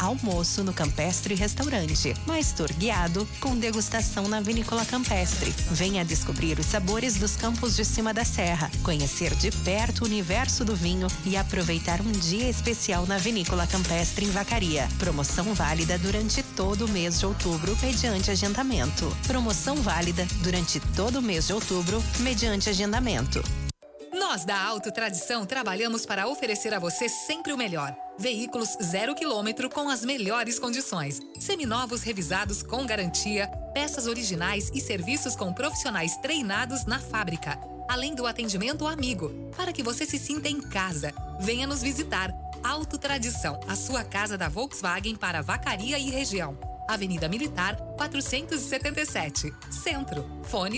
almoço no Campestre Restaurante. Mais tour guiado com degustação na Vinícola Campestre. Venha descobrir os sabores dos campos de cima da serra, conhecer de perto o universo do vinho e aproveitar um dia especial na Vinícola Campestre em Vacaria. Promoção válida durante todo o mês de outubro, mediante agendamento. Promoção válida durante todo o mês de outubro, mediante agendamento. Nós da Auto Tradição trabalhamos para oferecer a você sempre o melhor. Veículos 0 km com as melhores condições. Seminovos revisados com garantia, peças originais e serviços com profissionais treinados na fábrica. Além do atendimento amigo, para que você se sinta em casa. Venha nos visitar. Auto Tradição, a sua casa da Volkswagen para Vacaria e região. Avenida Militar, 477. Centro. Fone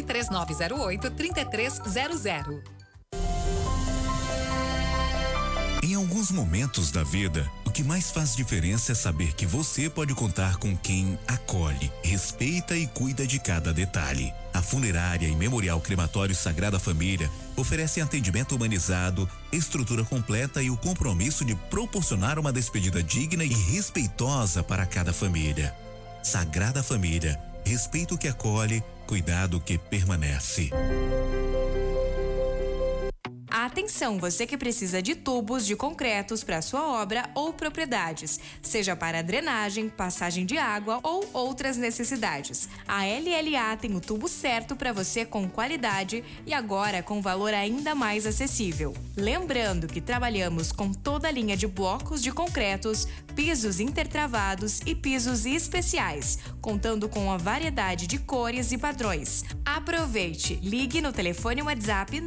3908-3300. Em alguns momentos da vida, o que mais faz diferença é saber que você pode contar com quem acolhe, respeita e cuida de cada detalhe. A Funerária e Memorial Crematório Sagrada Família oferecem atendimento humanizado, estrutura completa e o compromisso de proporcionar uma despedida digna e respeitosa para cada família. Sagrada Família, respeito que acolhe, cuidado que permanece. Atenção, você que precisa de tubos de concretos para sua obra ou propriedades, seja para drenagem, passagem de água ou outras necessidades. A LLA tem o tubo certo para você com qualidade e agora com valor ainda mais acessível. Lembrando que trabalhamos com toda a linha de blocos de concretos, pisos intertravados e pisos especiais, contando com a variedade de cores e padrões. Aproveite, ligue no telefone WhatsApp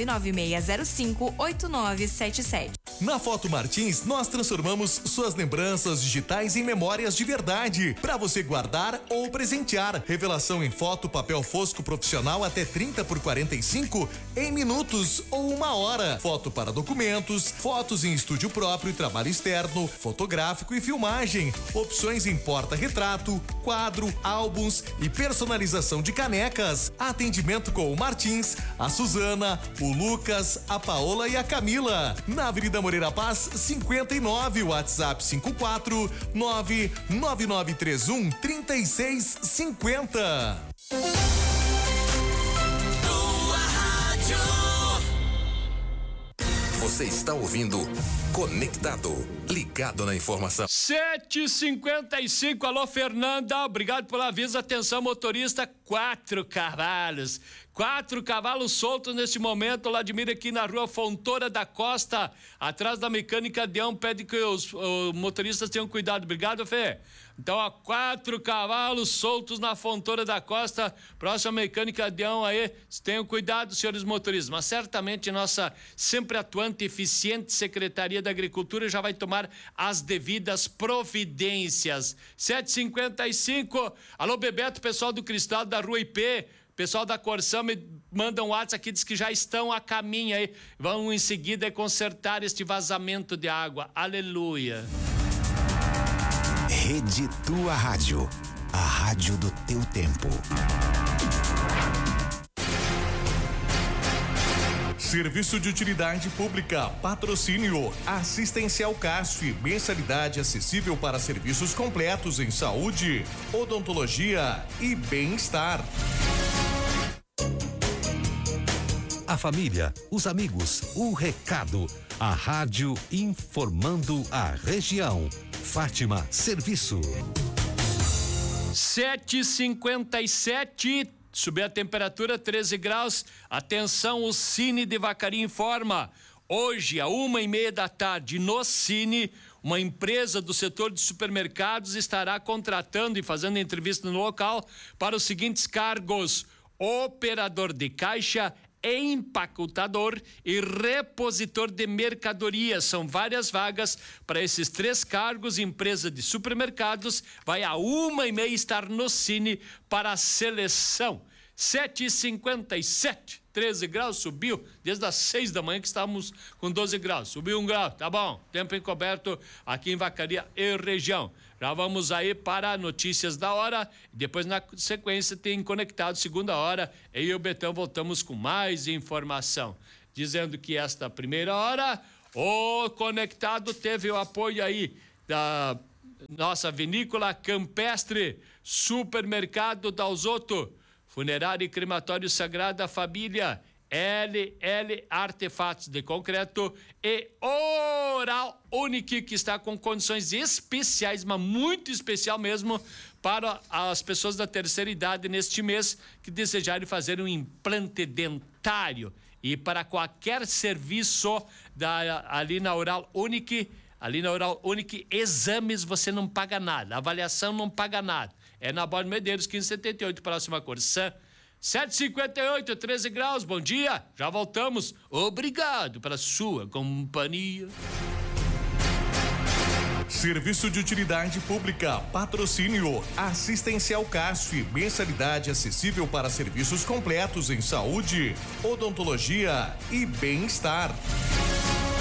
996058977. Na Foto Martins, nós transformamos suas lembranças digitais em memórias de verdade, para você guardar ou presentear. Revelação em foto, papel fosco profissional até 30 por 45 em minutos ou 1 hora. Foto para documentos, fotos em estúdio próprio e trabalho externo, fotográfico e filmagem. Opções em porta-retrato, quadro, álbuns e personalização de canecas. Atendimento com o Martins, a Suzana, o Lucas, a Paola e a Camila. Na Avenida Moreira Paz, 59, WhatsApp 54999313650. Você está ouvindo Conectado, ligado na informação. 7h55, alô Fernanda, obrigado pela aviso, atenção motorista, 4 cavalos. 4 cavalos soltos nesse momento, Vladimir, aqui na rua Fontoura da Costa, atrás da Mecânica Deão, pede que os motoristas tenham cuidado. Obrigado, Fê. Então, 4 cavalos soltos na Fontoura da Costa, próxima Mecânica Deão aí, tenham cuidado, senhores motoristas. Mas certamente nossa sempre atuante e eficiente Secretaria da Agricultura já vai tomar as devidas providências. 7h55, alô Bebeto, pessoal do Cristal da Rua IP, pessoal da Corsã me manda um WhatsApp aqui, diz que já estão a caminho aí. Vão em seguida consertar este vazamento de água. Aleluia. Rede Tua Rádio, a rádio do teu tempo. Serviço de utilidade pública, patrocínio, Assistencial CASF, mensalidade acessível para serviços completos em saúde, odontologia e bem-estar. A família, os amigos, o recado. A rádio informando a região. Fátima Serviço. 7h57, subiu a temperatura 13 graus. Atenção, o Cine de Vacaria informa. Hoje, à 1h30 da tarde, no Cine, uma empresa do setor de supermercados estará contratando e fazendo entrevista no local para os seguintes cargos: operador de caixa, empacotador e repositor de mercadorias. São várias vagas para esses 3 cargos. Empresa de supermercados vai a 1h30 estar no Cine para a seleção. 7h57, 13 graus, subiu desde as 6 da manhã que estávamos com 12 graus, subiu 1 grau, tá bom, tempo encoberto aqui em Vacaria e região. Já vamos aí para notícias da hora, depois na sequência tem Conectado segunda hora, eu e o Betão voltamos com mais informação, dizendo que esta primeira hora o Conectado teve o apoio aí nossa vinícola campestre, Supermercado Dalzotto, Funerária e Crematório Sagrada Família, LL Artefatos de Concreto e Oral Unique, que está com condições especiais, mas muito especial mesmo, para as pessoas da terceira idade neste mês que desejarem fazer um implante dentário. E para qualquer serviço ali na Oral Unique, exames você não paga nada, avaliação não paga nada. É na Borges Medeiros, 1578, próxima Corsã. 7h58, 13 graus, bom dia, já voltamos. Obrigado pela sua companhia. Serviço de utilidade pública, patrocínio, Assistencial CASF, mensalidade acessível para serviços completos em saúde, odontologia e bem-estar.